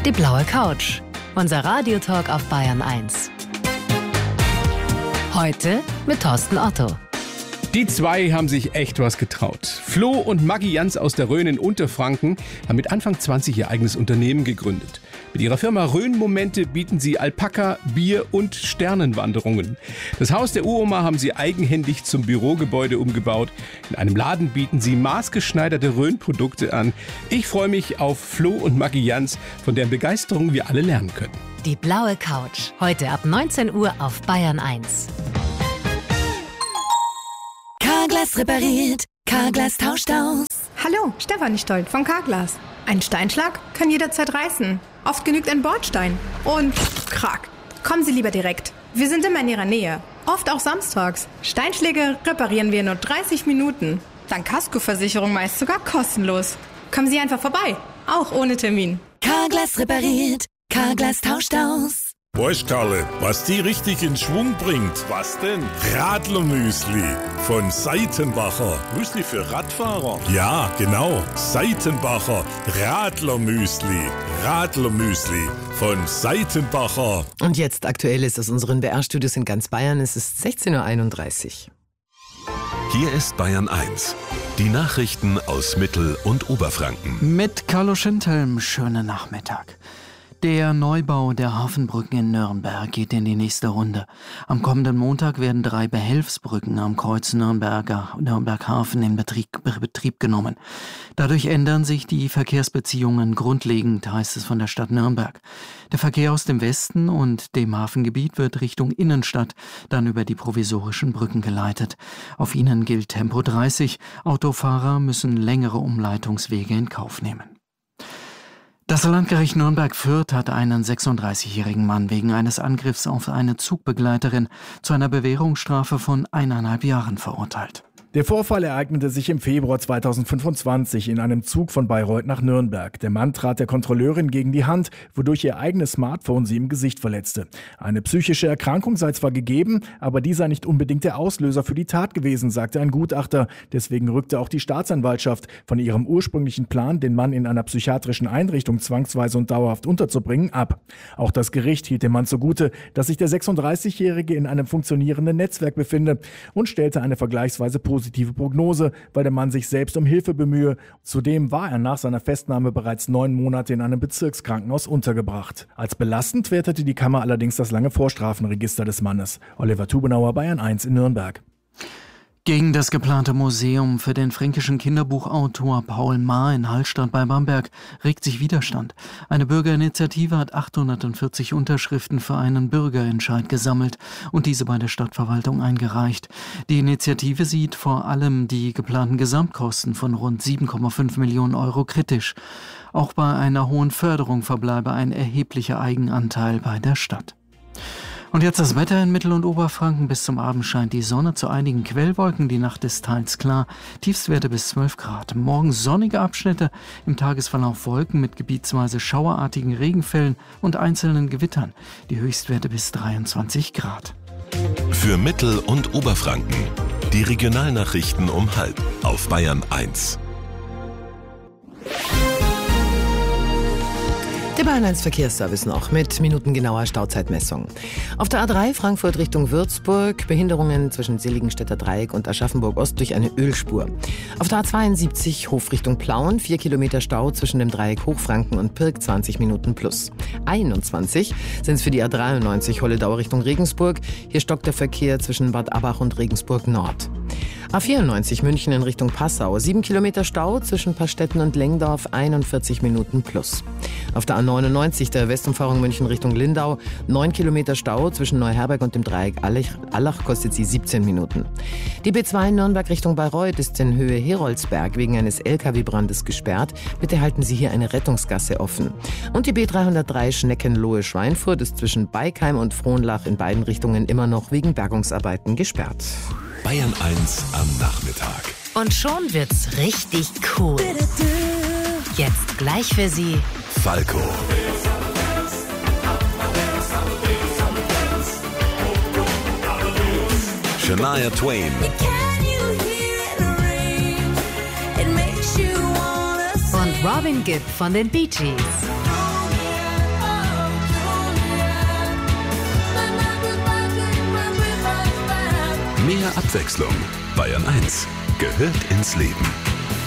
Die blaue Couch. Unser Radiotalk auf Bayern 1. Heute mit Thorsten Otto. Die zwei haben sich echt was getraut. Flo und Maggi Jans aus der Rhön in Unterfranken haben mit Anfang 20 ihr eigenes Unternehmen gegründet. Mit ihrer Firma Rhön-Momente bieten sie Alpaka, Bier und Sternenwanderungen. Das Haus der Uroma haben sie eigenhändig zum Bürogebäude umgebaut. In einem Laden bieten sie maßgeschneiderte Rhön-Produkte an. Ich freue mich auf Flo und Maggi Jans, von deren Begeisterung wir alle lernen können. Die blaue Couch. Heute ab 19 Uhr auf Bayern 1. Carglass repariert, Carglass tauscht aus. Hallo, Stefanie Stolt von Carglass. Ein Steinschlag kann jederzeit reißen. Oft genügt ein Bordstein. Und krack. Kommen Sie lieber direkt. Wir sind immer in Ihrer Nähe. Oft auch samstags. Steinschläge reparieren wir in nur 30 Minuten. Dank Kaskoversicherung meist sogar kostenlos. Kommen Sie einfach vorbei. Auch ohne Termin. Carglass repariert, Carglass tauscht aus. Weißt Karle, was die richtig in Schwung bringt? Was denn? Radlermüsli von Seitenbacher. Müsli für Radfahrer? Ja, genau. Seitenbacher Radlermüsli. Radlermüsli von Seitenbacher. Und jetzt Aktuelles aus unseren BR-Studios in ganz Bayern. Es ist 16.31 Uhr. Hier ist Bayern 1. Die Nachrichten aus Mittel- und Oberfranken. Mit Carlo Schindhelm, schönen Nachmittag. Der Neubau der Hafenbrücken in Nürnberg geht in die nächste Runde. Am kommenden Montag werden 3 Behelfsbrücken am Kreuz Nürnberg-Hafen in Betrieb genommen. Dadurch ändern sich die Verkehrsbeziehungen grundlegend, heißt es von der Stadt Nürnberg. Der Verkehr aus dem Westen und dem Hafengebiet wird Richtung Innenstadt dann über die provisorischen Brücken geleitet. Auf ihnen gilt Tempo 30. Autofahrer müssen längere Umleitungswege in Kauf nehmen. Das Landgericht Nürnberg-Fürth hat einen 36-jährigen Mann wegen eines Angriffs auf eine Zugbegleiterin zu einer Bewährungsstrafe von 1,5 Jahren verurteilt. Der Vorfall ereignete sich im Februar 2025 in einem Zug von Bayreuth nach Nürnberg. Der Mann trat der Kontrolleurin gegen die Hand, wodurch ihr eigenes Smartphone sie im Gesicht verletzte. Eine psychische Erkrankung sei zwar gegeben, aber die sei nicht unbedingt der Auslöser für die Tat gewesen, sagte ein Gutachter. Deswegen rückte auch die Staatsanwaltschaft von ihrem ursprünglichen Plan, den Mann in einer psychiatrischen Einrichtung zwangsweise und dauerhaft unterzubringen, ab. Auch das Gericht hielt dem Mann zugute, dass sich der 36-Jährige in einem funktionierenden Netzwerk befinde und stellte eine vergleichsweise positive Prognose, weil der Mann sich selbst um Hilfe bemühe. Zudem war er nach seiner Festnahme bereits 9 Monate in einem Bezirkskrankenhaus untergebracht. Als belastend wertete die Kammer allerdings das lange Vorstrafenregister des Mannes. Oliver Tubenauer, Bayern 1 in Nürnberg. Gegen das geplante Museum für den fränkischen Kinderbuchautor Paul Maar in Hallstatt bei Bamberg regt sich Widerstand. Eine Bürgerinitiative hat 840 Unterschriften für einen Bürgerentscheid gesammelt und diese bei der Stadtverwaltung eingereicht. Die Initiative sieht vor allem die geplanten Gesamtkosten von rund 7,5 Millionen Euro kritisch. Auch bei einer hohen Förderung verbleibe ein erheblicher Eigenanteil bei der Stadt. Und jetzt das Wetter in Mittel- und Oberfranken. Bis zum Abend scheint die Sonne, zu einigen Quellwolken. Die Nacht ist teils klar. Tiefstwerte bis 12 Grad. Morgen sonnige Abschnitte, im Tagesverlauf Wolken mit gebietsweise schauerartigen Regenfällen und einzelnen Gewittern. Die Höchstwerte bis 23 Grad. Für Mittel- und Oberfranken. Die Regionalnachrichten um 12:30 auf Bayern 1. Der Bayern 1 Verkehrsservice noch mit minutengenauer Stauzeitmessung. Auf der A3 Frankfurt Richtung Würzburg Behinderungen zwischen Seligenstädter Dreieck und Aschaffenburg-Ost durch eine Ölspur. Auf der A72 Hof Richtung Plauen 4 Kilometer Stau zwischen dem Dreieck Hochfranken und Pirk 20 Minuten plus. 21 sind es für die A93 Holledau Richtung Regensburg. Hier stockt der Verkehr zwischen Bad Abbach und Regensburg Nord. A94 München in Richtung Passau 7 Kilometer Stau zwischen Pastetten und Lengdorf 41 Minuten plus. Auf der A99 der Westumfahrung München Richtung Lindau 9 Kilometer Stau zwischen Neuherberg und dem Dreieck Allach kostet sie 17 Minuten. Die B2 in Nürnberg Richtung Bayreuth ist in Höhe Heroldsberg wegen eines LKW-Brandes gesperrt. Bitte halten Sie hier eine Rettungsgasse offen. Und die B303 Schneckenlohe-Schweinfurt ist zwischen Beikheim und Frohnlach in beiden Richtungen immer noch wegen Bergungsarbeiten gesperrt. Bayern 1 am Nachmittag. Und schon wird's richtig cool. Jetzt gleich für Sie Falco. Shania Twain. und Robin Gibb von den Bee Gees. Mehr Abwechslung. Bayern 1 gehört ins Leben.